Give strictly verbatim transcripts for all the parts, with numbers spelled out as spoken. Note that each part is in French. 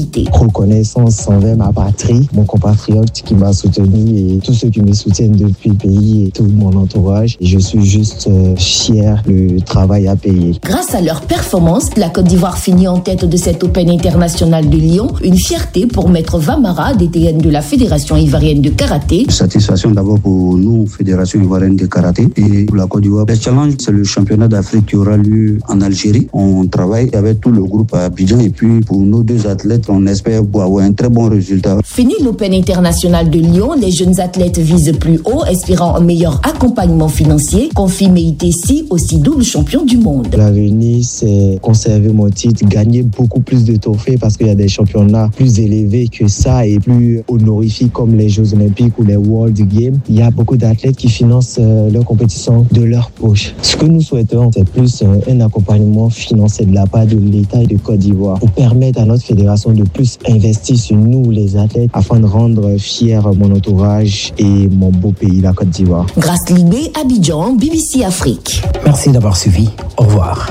qualité. Reconnaissance envers ma patrie, mon compatriote qui m'a soutenu et tous ceux qui me soutiennent depuis le pays et tout mon entourage. Et je suis juste euh, fier, le travail à payer. Grâce à leur performance, la Côte d'Ivoire finit en tête de cet Open international de Lyon. Une fierté pour Maître Vamara, D T N de la Fédération ivoirienne de karaté. Satisfaction d'abord pour nous, Fédération ivoirienne de karaté et pour la Côte d'Ivoire. Le challenge, c'est le championnat d'Afrique qui aura lieu en Algérie. On travaille avec tout le groupe à Abidjan et puis pour nos deux athlètes, on espère avoir un très bon résultat. Fini l'Open international de Lyon, les jeunes athlètes visent plus haut, espérant un meilleur accompagnement financier. Confie Meïtessi, aussi double champion du monde. L'avenir, c'est conserver mon titre, gagner beaucoup plus de trophées parce qu'il y a des championnats plus élevés que ça et plus honorifiques comme les Jeux Olympiques ou les World Games. Il y a beaucoup d'athlètes qui financent euh, leur compétition de leur poche. Ce que nous souhaitons, c'est plus euh, un accompagnement financier de la part de l'État et de Côte d'Ivoire pour permettre à notre fédération de plus investir sur nous, les athlètes, afin de rendre fier mon entourage et mon beau pays, la Côte d'Ivoire. Grâce Libé, Abidjan, B B C Afrique. Merci d'avoir suivi. Au revoir.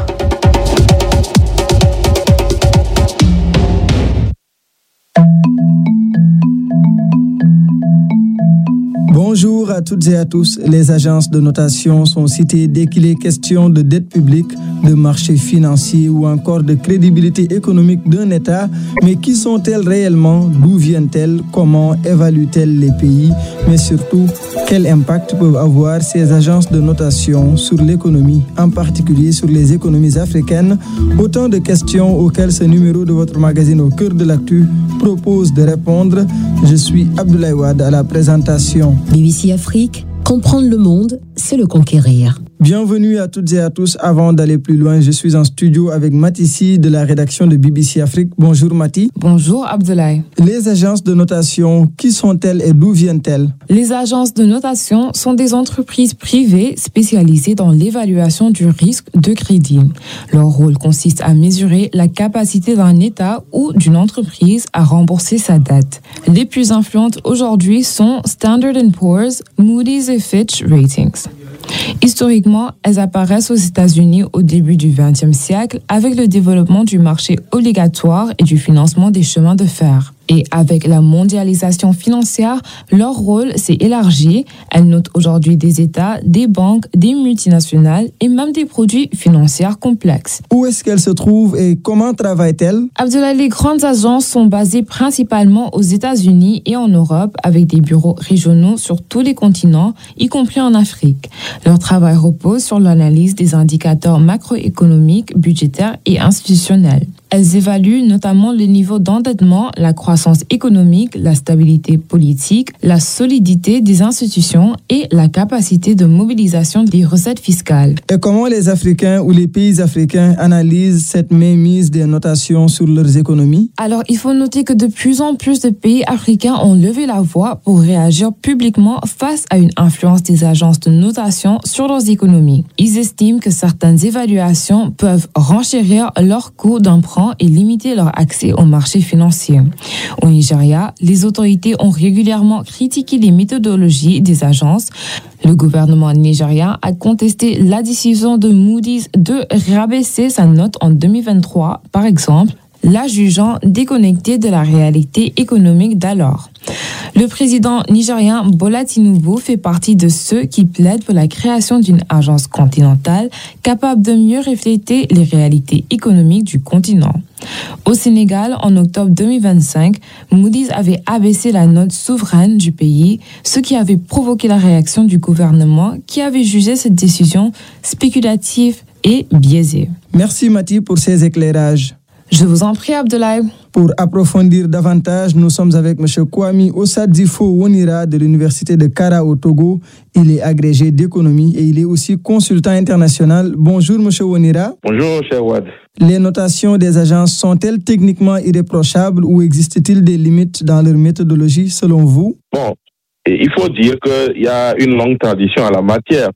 Bonjour à toutes et à tous. Les agences de notation sont citées dès qu'il est question de dette publique, de marché financier ou encore de crédibilité économique d'un État. Mais qui sont-elles réellement? D'où viennent-elles? Comment évaluent-elles les pays? Mais surtout, quel impact peuvent avoir ces agences de notation sur l'économie, en particulier sur les économies africaines? Autant de questions auxquelles ce numéro de votre magazine Au cœur de l'actu propose de répondre. Je suis Abdoulaye Wade à la présentation. B B C Afrique, comprendre le monde, c'est le conquérir. Bienvenue à toutes et à tous. Avant d'aller plus loin, je suis en studio avec Matissi de la rédaction de B B C Afrique. Bonjour Mati. Bonjour Abdoulaye. Les agences de notation, qui sont-elles et d'où viennent-elles? Les agences de notation sont des entreprises privées spécialisées dans l'évaluation du risque de crédit. Leur rôle consiste à mesurer la capacité d'un État ou d'une entreprise à rembourser sa dette. Les plus influentes aujourd'hui sont Standard and Poor's, Moody's et Fitch Ratings. Historiquement, elles apparaissent aux États-Unis au début du vingtième siècle avec le développement du marché obligatoire et du financement des chemins de fer. Et avec la mondialisation financière, leur rôle s'est élargi. Elles notent aujourd'hui des États, des banques, des multinationales et même des produits financiers complexes. Où est-ce qu'elles se trouvent et comment travaillent-elles? Abdoulaye, les grandes agences sont basées principalement aux États-Unis et en Europe avec des bureaux régionaux sur tous les continents, y compris en Afrique. Leur travail repose sur l'analyse des indicateurs macroéconomiques, budgétaires et institutionnels. Elles évaluent notamment le niveau d'endettement, la croissance économique, la stabilité politique, la solidité des institutions et la capacité de mobilisation des recettes fiscales. Et comment les Africains ou les pays africains analysent cette mainmise des notations sur leurs économies? Alors, il faut noter que de plus en plus de pays africains ont levé la voix pour réagir publiquement face à une influence des agences de notation sur leurs économies. Ils estiment que certaines évaluations peuvent renchérir leurs coûts d'emprunt et limiter leur accès au marché financier. Au Nigeria, les autorités ont régulièrement critiqué les méthodologies des agences. Le gouvernement nigérien a contesté la décision de Moody's de rabaisser sa note en deux mille vingt-trois, par exemple, la jugeant déconnectée de la réalité économique d'alors. Le président nigérien Bola Tinubu fait partie de ceux qui plaident pour la création d'une agence continentale capable de mieux refléter les réalités économiques du continent. Au Sénégal, en octobre deux mille vingt-cinq, Moody's avait abaissé la note souveraine du pays, ce qui avait provoqué la réaction du gouvernement qui avait jugé cette décision spéculative et biaisée. Merci Mati pour ces éclairages. Je vous en prie, Abdoulaye. Pour approfondir davantage, nous sommes avec M. Kwame Osadifo Wonira de l'Université de Kara au Togo. Il est agrégé d'économie et il est aussi consultant international. Bonjour, M. Wonira. Bonjour, cher Wad. Les notations des agences sont-elles techniquement irréprochables ou existe-t-il des limites dans leur méthodologie selon vous? Bon, il faut dire qu'il y a une longue tradition en la matière.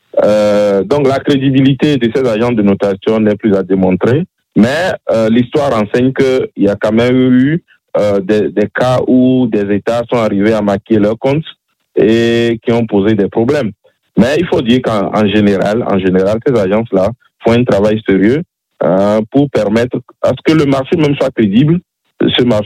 Euh, donc la crédibilité de ces agences de notation n'est plus à démontrer. Mais euh, l'histoire enseigne qu'il y a quand même eu euh, des, des cas où des États sont arrivés à maquiller leurs comptes et qui ont posé des problèmes. Mais il faut dire qu'en en général, en général, ces agences-là font un travail sérieux euh, pour permettre à ce que le marché même soit crédible. Ce marché